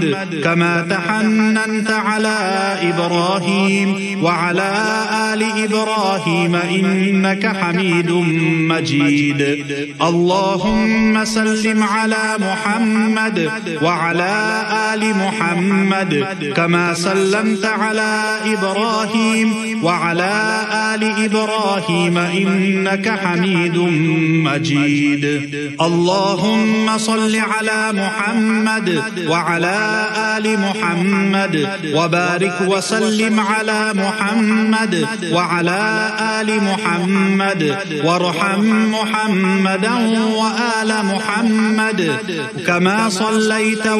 كما تحننت على إبراهيم وعلى آل إبراهيم إنك حميد مجيد. اللهم سلم على محمد وعلى آل محمد كما سلمت على إبراهيم وعلى آل إبراهيم إنك حميد مجيد. اللهم صل على محمد وعلى آل محمد وبارك وسلم على محمد وعلى آل محمد وارحم محمدا وآل محمد كما صليت